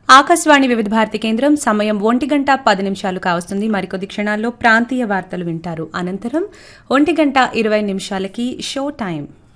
ఆకాశవాణి వివిధ భారతి కేంద్రం సమయం 1:10 కావస్తుంది. మరికొద్ది క్షణాల్లో ప్రాంతీయ వార్తలు వింటారు. అనంతరం 1:20 షో టైం.